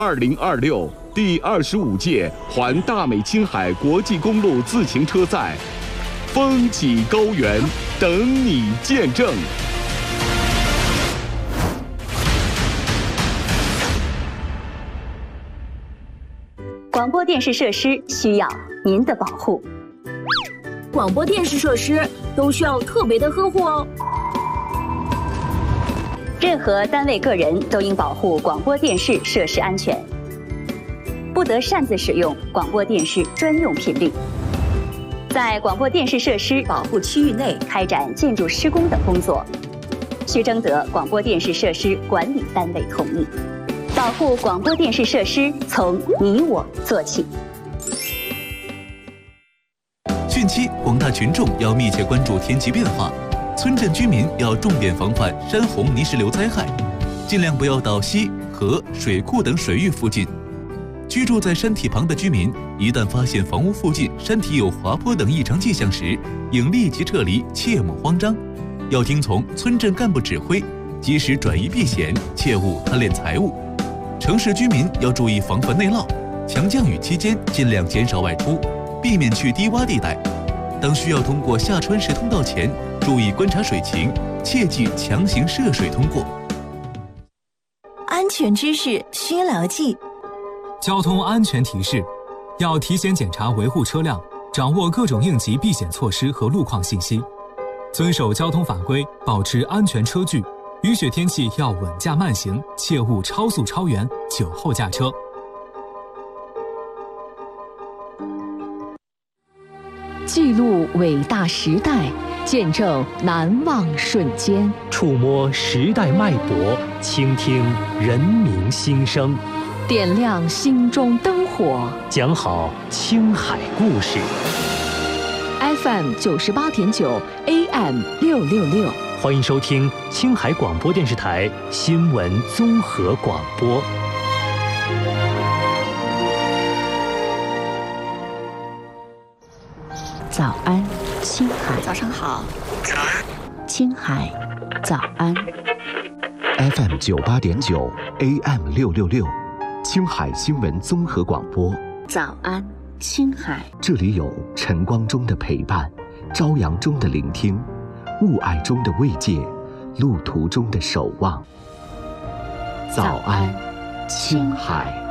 2026第25届环大美青海国际公路自行车赛，风起高原，等你见证。 广播电视设施需要您的保护。 广播电视设施都需要特别的呵护哦。 任何单位个人都应保护广播电视设施安全，不得擅自使用广播电视专用频率。在广播电视设施保护区域内开展建筑施工等工作，需征得广播电视设施管理单位同意。保护广播电视设施，从你我做起。 汛期，广大群众要密切关注天气变化，村镇居民要重点防范山洪泥石流灾害，尽量不要到溪、河、水库等水域附近。居住在山体旁的居民，一旦发现房屋附近山体有滑坡等异常迹象时，应立即撤离，切莫慌张。要听从村镇干部指挥，及时转移避险，切勿贪恋财物。城市居民要注意防范内涝，强降雨期间尽量减少外出，避免去低洼地带。当需要通过下川石通道前，注意观察水情，切忌强行涉水通过。 安全知识需牢记。 交通安全提示：要提前检查维护车辆，掌握各种应急避险措施和路况信息，遵守交通法规，保持安全车距。雨雪天气要稳驾慢行，切勿超速超员、酒后驾车。 记录伟大时代，见证难忘瞬间， 触摸时代脉搏，倾听人民心声， 点亮心中灯火， 讲好青海故事。 FM 98.9 AM 666， 欢迎收听青海广播电视台新闻综合广播。 早安，青海。 早上好。 早安，青海。早安。 FM 98.9 AM 666，青海新闻综合广播。 早安，青海。 这里有晨光中的陪伴，朝阳中的聆听，雾霭中的慰藉，路途中的守望。早安，青海。